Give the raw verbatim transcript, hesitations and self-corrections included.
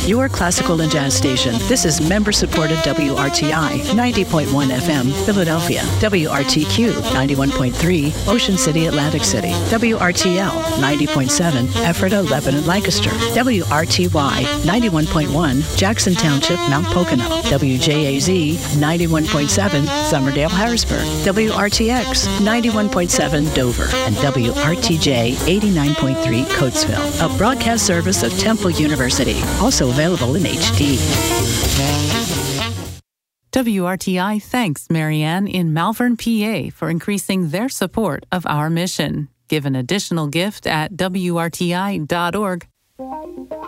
your classical and jazz station. This is member-supported W R T I, ninety point one F M, Philadelphia. W R T Q, ninety-one point three, Ocean City, Atlantic City. W R T L, ninety point seven, Ephrata, Lebanon, Lancaster. W R T Y, ninety-one point one, Jackson Township, Mount Pocono. W J A Z, ninety-one point seven, Somerdale, Harrisburg. W R T X, ninety-one point seven, Dover. And W R T J, eighty-nine point three, Coatesville. A broadcast service of Temple University. Also available in H D. W R T I thanks Marianne in Malvern, P A for increasing their support of our mission. Give an additional gift at W R T I dot org.